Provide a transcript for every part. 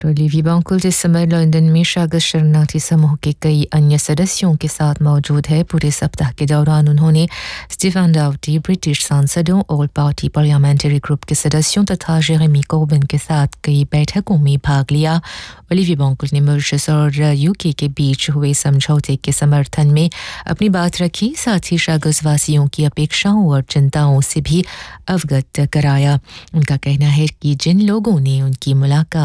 ओलिविये बांकुल इस समय लंदन में शागस शरणार्थी समूह के कई अन्य सदस्यों के साथ मौजूद है। पूरे सप्ताह के दौरान उन्होंने स्टीफन डाउटी, ब्रिटिश सांसदों, ऑल पार्टी पार्लियामेंट्री ग्रुप के सदस्यों तथा जेरेमी कॉर्बिन के साथ कई बैठकों में भाग लिया। ओलिविये बांकुल ने मॉरिशस और यूके के बीच हुए समझौते के समर्थन में अपनी बात रखी, साथ ही शागस वासियों की अपेक्षाओं और चिंताओं से भी अवगत कराया। उनका कहना है कि जिन लोगों ने उनकी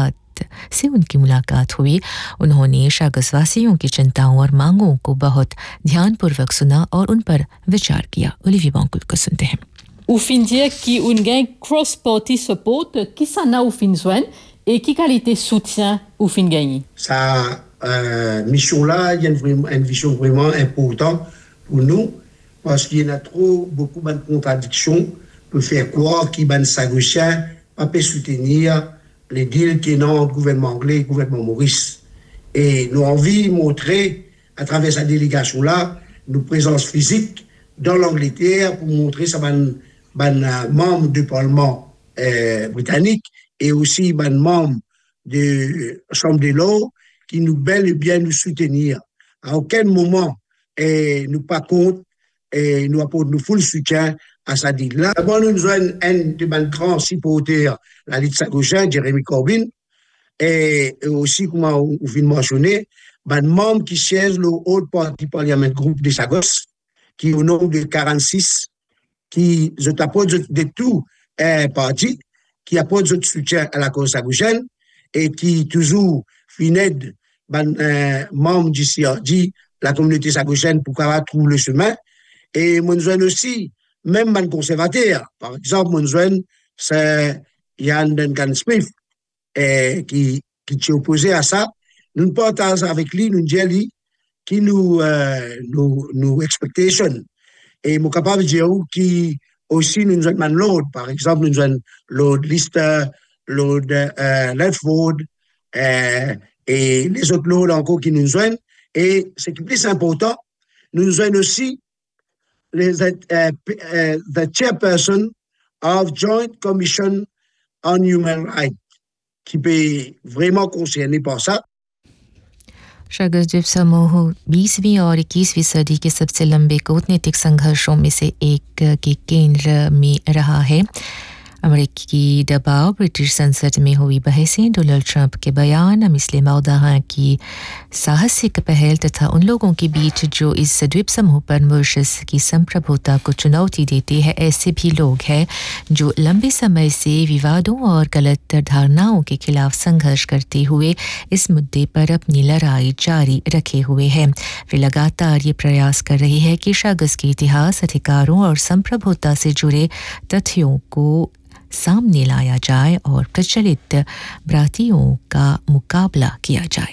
मुलाकात हुई, उन्होंने शागसवासियों की चिंताओं और मांगों को बहुत ध्यानपूर्वक सुना और उन पर विचार किया। ओलिविये बांकुल को सुनते हैं। Au fin dia que un gain cross-party support, qui s'en a au fin joint et qui qualité soutien au fin gagné. Ça, mission-là, il y a une vision vraiment importante pour nous parce qu'il y a beaucoup de contradictions pour faire croire qu'il y a des pas peut soutenir les deals qui sont entre le gouvernement anglais et le gouvernement maurice. Et nous avons envie de montrer, à travers cette délégation-là, nos présences physiques dans l'Angleterre pour montrer ça membres du Parlement britannique et aussi membres de la Chambre des Lords qui nous bel et bien nous soutenir. À aucun moment, nous pas contre et nous apportons nous full soutien à sa deal-là. D'abord, nous avons un de mes grands supporters, la Ligue Sagochin, Jeremy Corbyn, et aussi, comme on vient de mentionner, les membres qui siègent le Haut Parti Parliament Group de Sagos, qui au nombre de 46, qui apportent de tout parti, qui apportent de soutien à la cause sagouchienne et qui toujours finissent membres du CRD, la communauté sagouchienne, pour qu'elle trouve le chemin. Et nous avons aussi, même les conservateurs, par exemple, nous avons c'est Ian Duncan Smith qui est opposé à ça. Nous partageons avec lui, nous disons qui nous expectations. Et nous sommes capables de dire qui aussi nous avons l'autre. Par exemple, nous avons l'autre Lister, l'autre Ledford et les autres l'autres encore qui nous ont. Et ce qui est plus important, nous avons aussi the chairperson of Joint Commission on Human Rights qui peut vraiment concerner par ça. शागस समूह 20वीं और 21वीं सदी के सबसे लंबे कूटनीतिक संघर्षों में से एक के केंद्र में रहा है। अमेरिकी दबाव, ब्रिटिश संसद में हुई बहसें, डोनाल्ड ट्रंप के बयान, मिसले मौदाहा की साहसिक पहल तथा उन लोगों के बीच जो इस द्वीप समूह पर मॉरिशस की संप्रभुता को चुनौती देते हैं। ऐसे भी लोग हैं जो लंबे समय से विवादों और गलत धारणाओं के खिलाफ संघर्ष करते हुए इस मुद्दे पर अपनी लड़ाई जारी रखे हुए हैं। वे लगातार ये प्रयास कर रहे हैं कि शागस के इतिहास, अधिकारों और संप्रभुता से जुड़े तथ्यों को सामने लाया जाए और प्रचलित भ्रांतियों का मुकाबला किया जाए।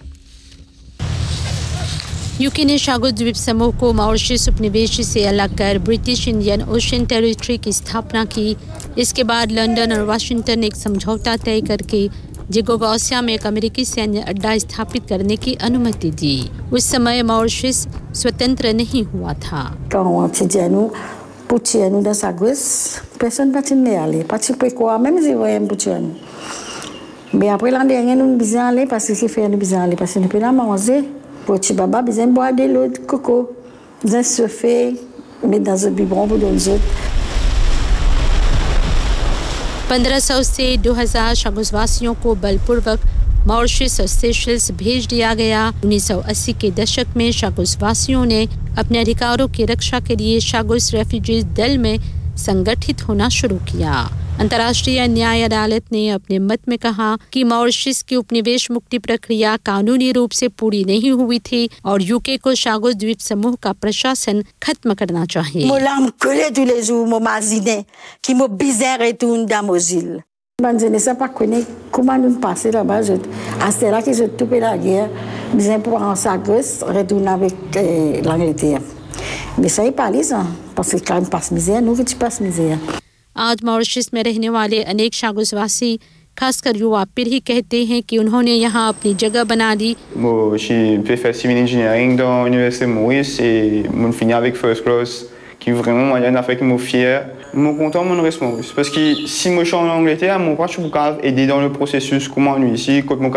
यूके ने शागस द्वीप समूह को मॉरिशस उपनिवेश से अलग कर ब्रिटिश इंडियन ओशन टेरिटरी की स्थापना की। इसके बाद लंदन और वाशिंगटन ने एक समझौता तय करके जिगोगोसिया में एक अमेरिकी सैन्य अड्डा स्थापित करने की अनुमति दी। उस समय मॉरिशस स्वतंत्र नहीं हुआ था। Puciano da Sagos, personne pas t'y aller, pas t'y peux quoi, même si vous voyez un Puciano. Mais après l'an dernier, nous bisons aller parce que c'est fait nous bisons aller parce que nous peux la manger. Pour t'y baba, bisons boire de l'eau de coco, bisons surfer, mettre dans un biberon pour donner autres. 1500 से 2000 शागसवासियों को बलपूर्वक Mauritius और Seychelles भेज दिया गया। 1980 के दशक में शागसवासियों ने अपने अधिकारों की रक्षा के लिए शागस रेफ्यूजीज दल में संगठित होना शुरू किया। अंतर्राष्ट्रीय न्याय अदालत ने अपने मत में कहा कि मॉरिशस की उपनिवेश मुक्ति प्रक्रिया कानूनी रूप से पूरी नहीं हुई थी और यूके को शागस द्वीप समूह का प्रशासन खत्म करना चाहिए। Je ne sais pas comment nous passer là-bas. À ce là que je tout la guerre, bien pour en Sagos retourner avec l'Angleterre. Mais ça est pas ça parce que quand on passe misère, nous qui passe misère. आज Mauritius में रहने वाले अनेक शागसवासी खासकर युवा पीढ़ी कहते हैं कि उन्होंने यहाँ अपनी जगह बना ली। Moi, j'ai fait civil engineering dans l'université Maurice et mon fini avec first class. Qui vraiment moyen d'affaire qui me fier, me content mon responsable parce que si moi je suis en Angleterre, mon pas je peux aider dans le processus comment nous ici quand mon